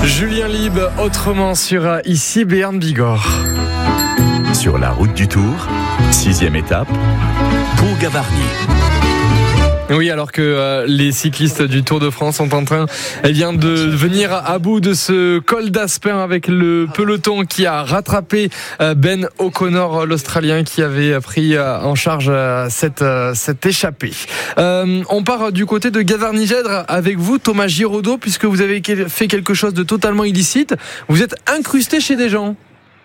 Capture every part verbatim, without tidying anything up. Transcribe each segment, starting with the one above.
Julien Lib, autrement sur ici Béarn Bigorre. Sur la route du Tour, sixième étape, Pont-Gavarnie. Oui, alors que euh, les cyclistes du Tour de France sont en train eh bien, de venir à bout de ce col d'Aspin avec le peloton qui a rattrapé euh, Ben O'Connor, l'Australien, qui avait pris euh, en charge euh, cette, euh, cette échappée. Euh, on part du côté de Gavarnie-Gèdre avec vous, Thomas Giraudot, puisque vous avez fait quelque chose de totalement illicite. Vous êtes incrusté chez des gens.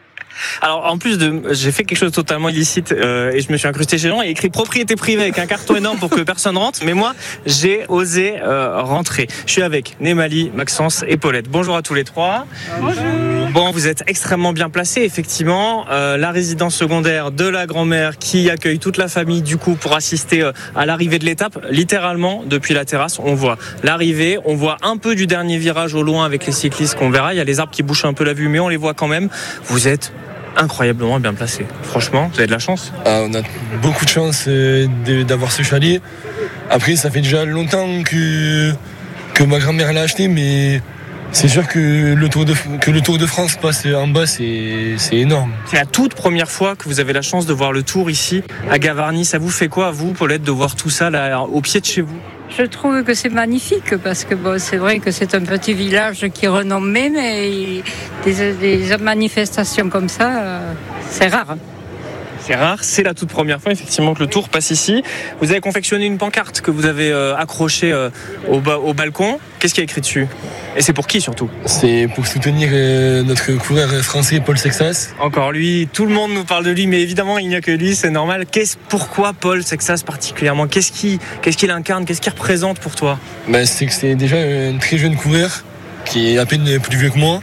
Alors en plus de, j'ai fait quelque chose de totalement illicite euh, et je me suis incrusté chez les gens et écrit propriété privée avec un carton énorme pour que personne rentre. Mais moi, j'ai osé euh, rentrer. Je suis avec Némali, Maxence et Paulette. Bonjour à tous les trois. Bonjour. Bon, vous êtes extrêmement bien placés, effectivement. Euh, la résidence secondaire de la grand-mère qui accueille toute la famille du coup pour assister euh, à l'arrivée de l'étape. Littéralement, depuis la terrasse, on voit l'arrivée, on voit un peu du dernier virage au loin avec les cyclistes qu'on verra. Il y a les arbres qui bouchent un peu la vue, mais on les voit quand même. Vous êtes incroyablement bien placé. Franchement, vous avez de la chance. Ah, on a beaucoup de chance euh, de, d'avoir ce chalet. Après, ça fait déjà longtemps que, que ma grand-mère l'a acheté, mais c'est sûr que le Tour de, que le Tour de France passe en bas, c'est, c'est énorme. C'est la toute première fois que vous avez la chance de voir le Tour ici, à Gavarnie. Ça vous fait quoi, vous, Paulette, de voir tout ça là, au pied de chez vous ? Je trouve que c'est magnifique parce que bon, c'est vrai que c'est un petit village qui est renommé, mais des, des manifestations comme ça, euh, c'est rare. C'est rare, c'est la toute première fois effectivement que le Tour passe ici. Vous avez confectionné une pancarte que vous avez euh, accrochée euh, au, ba- au balcon. Qu'est-ce qu'il y a écrit dessus ? Et c'est pour qui surtout ? C'est pour soutenir euh, notre coureur français Paul Sexas. Encore lui, tout le monde nous parle de lui, mais évidemment il n'y a que lui, c'est normal. Qu'est-ce, pourquoi Paul Sexas particulièrement ? Qu'est-ce qu'il, qu'est-ce qu'il incarne ? Qu'est-ce qu'il représente pour toi ? Ben, c'est que c'est déjà un très jeune coureur qui est à peine plus vieux que moi.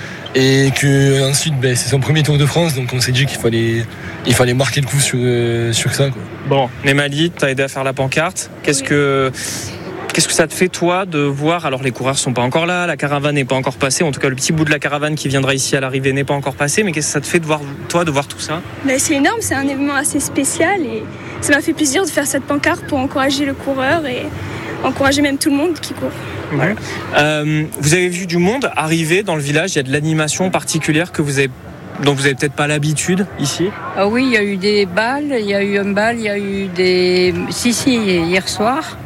Et que ensuite ben, c'est son premier Tour de France, donc on s'est dit qu'il fallait, il fallait marquer le coup sur, euh, sur ça, quoi. Bon, Némali, t'as aidé à faire la pancarte. Qu'est-ce que, qu'est-ce que ça te fait toi de voir ? Alors les coureurs sont pas encore là, la caravane n'est pas encore passée. En tout cas, le petit bout de la caravane qui viendra ici à l'arrivée n'est pas encore passé. Mais qu'est-ce que ça te fait de voir toi de voir tout ça ? Ben, c'est énorme, c'est un événement assez spécial et ça m'a fait plaisir de faire cette pancarte pour encourager le coureur et encourager même tout le monde qui court. Voilà. Euh, vous avez vu du monde arriver dans le village. Il y a de l'animation particulière que vous avez, dont vous n'avez peut-être pas l'habitude ici. Ah oui, il y a eu des balles, il y a eu un bal, il y a eu des... Si, si, hier soir.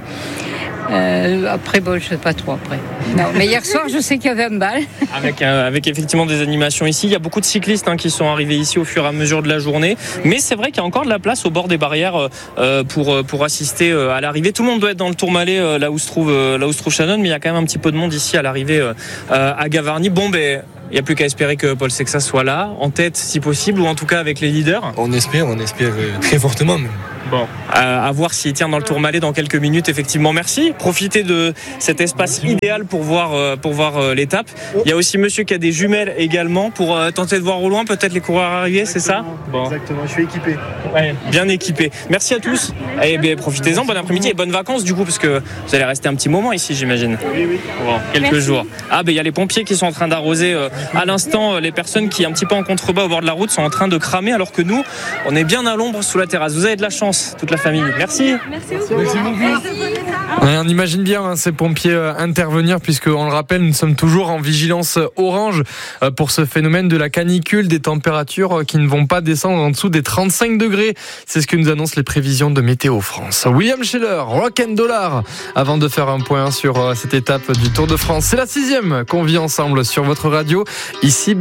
Euh, après, bon, je ne sais pas trop après. Non, mais hier soir, je sais qu'il y avait un bal. Avec, euh, avec effectivement des animations ici. Il y a beaucoup de cyclistes hein, qui sont arrivés ici au fur et à mesure de la journée. Mais c'est vrai qu'il y a encore de la place au bord des barrières euh, pour, pour assister euh, à l'arrivée. Tout le monde doit être dans le Tourmalet, euh, là où se trouve, euh, là où se trouve Shannon. Mais il y a quand même un petit peu de monde ici à l'arrivée euh, à Gavarnie. Bon, ben, il n'y a plus qu'à espérer que Paul Sexas soit là, en tête si possible, ou en tout cas avec les leaders. On espère, on espère euh, très fortement même. Bon, à, à voir s'il tient dans le Tourmalet dans quelques minutes, effectivement. Merci. Profitez de cet espace idéal pour voir, euh, pour voir euh, l'étape. Il y a aussi monsieur qui a des jumelles également pour euh, tenter de voir au loin peut-être les coureurs arriver, c'est ça ? Bon. Exactement, je suis équipé. Ouais, bien équipé. Merci à tous. Et bien, profitez-en, bon après-midi et bonnes vacances du coup, parce que vous allez rester un petit moment ici, j'imagine. Oui, oui. Bon, quelques Merci. jours. Ah, ben il y a les pompiers qui sont en train d'arroser euh, à l'instant. Euh, les personnes qui, un petit peu en contrebas au bord de la route, sont en train de cramer, alors que nous, on est bien à l'ombre sous la terrasse. Vous avez de la chance, toute la famille. Merci. Merci beaucoup. Ouais, on imagine bien hein, ces pompiers euh, intervenir, puisque on le rappelle, nous sommes toujours en vigilance orange euh, pour ce phénomène de la canicule, des températures euh, qui ne vont pas descendre en dessous des trente-cinq degrés. C'est ce que nous annoncent les prévisions de Météo France. William Scheller, Rock and Dollar, avant de faire un point sur euh, cette étape du Tour de France. C'est la sixième qu'on vit ensemble sur votre radio. Ici